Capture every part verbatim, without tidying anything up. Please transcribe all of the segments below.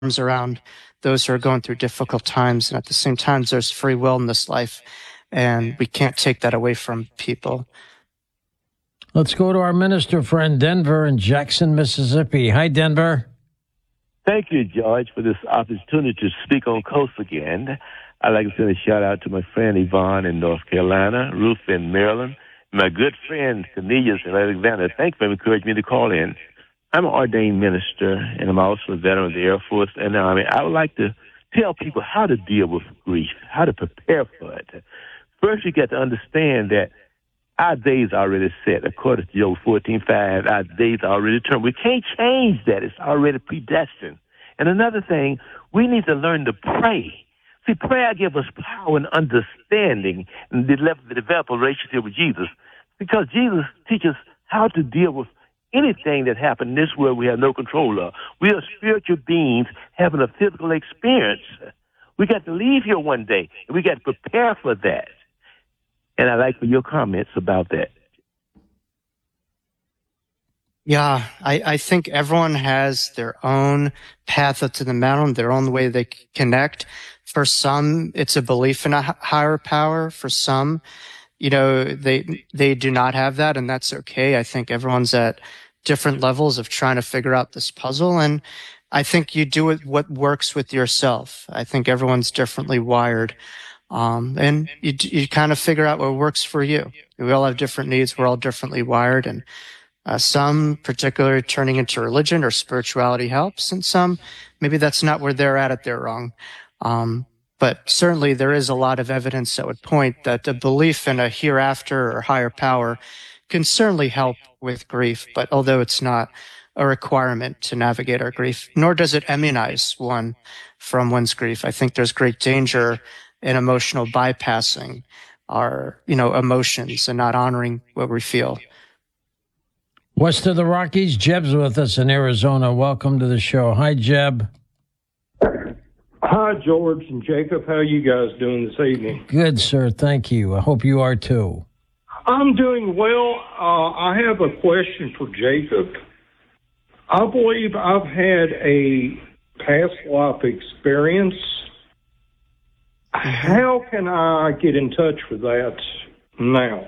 arms around those who are going through difficult times. And at the same time, there's free will in this life, and we can't take that away from people. Let's go to our minister friend, Denver in Jackson, Mississippi. Hi, Denver. Thank you, George, for this opportunity to speak on Coast again. I'd like to send a shout-out to my friend Yvonne in North Carolina, Ruth in Maryland, my good friend Cornelius in Alexander. Thank you for encouraging me to call in. I'm an ordained minister, and I'm also a veteran of the Air Force and the Army. I would like to tell people how to deal with grief, how to prepare for it. First, you got to understand that our days are already set. According to Job fourteen five, our days are already determined. We can't change that. It's already predestined. And another thing, we need to learn to pray. See, prayer gives us power and understanding and develop a relationship with Jesus, because Jesus teaches how to deal with anything that happens in this world we have no control of. We are spiritual beings having a physical experience. We got to leave here one day, and we got to prepare for that. And I'd like for your comments about that. Yeah, I, I think everyone has their own path up to the mountain, their own way they connect. For some, it's a belief in a higher power. For some, you know, they they do not have that, and that's okay. I think everyone's at different levels of trying to figure out this puzzle, and I think you do it what works with yourself. I think everyone's differently wired, um, and you you kind of figure out what works for you. We all have different needs. We're all differently wired, and uh, some, particularly turning into religion or spirituality, helps, and some maybe that's not where they're at. It they're wrong. Um, but certainly there is a lot of evidence that would point that the belief in a hereafter or higher power can certainly help with grief, but although it's not a requirement to navigate our grief, nor does it immunize one from one's grief. I think there's great danger in emotional bypassing our, you know, emotions and not honoring what we feel. West of the Rockies, Jeb's with us in Arizona. Welcome to the show. Hi, Jeb. Hi, George and Jacob. How are you guys doing this evening? Good, sir. Thank you. I hope you are too. I'm doing well. Uh, I have a question for Jacob. I believe I've had a past life experience. How can I get in touch with that now?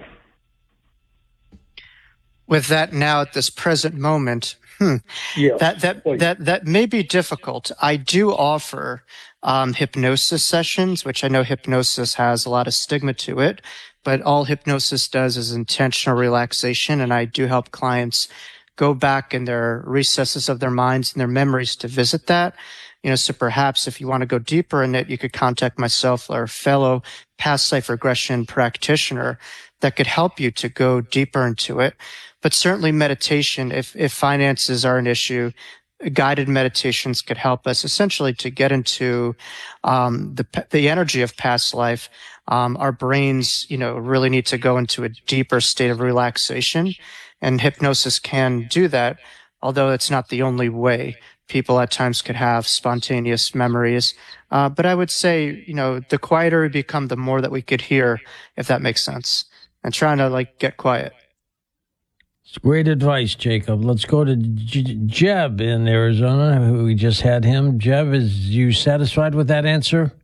With that now at this present moment, hmm, yes, that that please. that that may be difficult. I do offer um, hypnosis sessions, which I know hypnosis has a lot of stigma to it, but all hypnosis does is intentional relaxation, and I do help clients go back in their recesses of their minds and their memories to visit that. You know, so perhaps if you want to go deeper in it, you could contact myself or a fellow past life regression practitioner that could help you to go deeper into it. But certainly meditation, if, if finances are an issue, guided meditations could help us essentially to get into um, the the energy of past life. Um, our brains, you know, really need to go into a deeper state of relaxation, and hypnosis can do that, although it's not the only way. People at times could have spontaneous memories. Uh, but I would say, you know, the quieter we become, the more that we could hear, if that makes sense. And trying to, like, get quiet. It's great advice, Jacob. Let's go to J- Jeb in Arizona, who we just had him. Jeb, is you satisfied with that answer?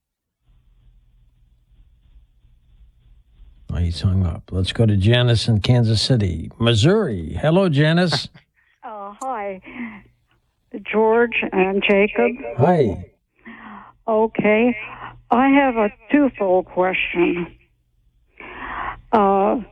Oh, he's hung up. Let's go to Janice in Kansas City, Missouri. Hello, Janice. Oh, hi, George and Jacob. Hi. Okay. I have a twofold question. Uh,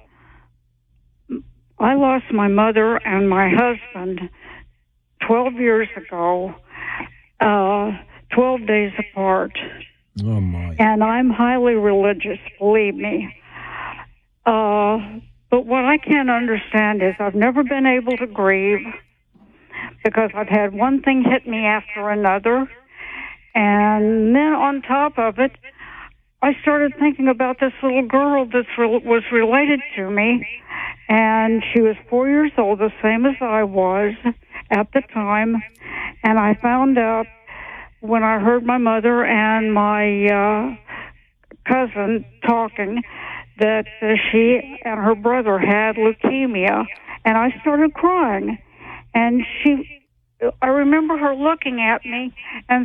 I lost my mother and my husband twelve years ago, uh, twelve days apart. Oh, my. And I'm highly religious, believe me. Uh, but what I can't understand is I've never been able to grieve because I've had one thing hit me after another. And then on top of it, I started thinking about this little girl that was related to me. And she was four years old, the same as I was at the time. And I found out when I heard my mother and my uh, cousin talking that uh, she and her brother had leukemia. And I started crying. And she I remember her looking at me and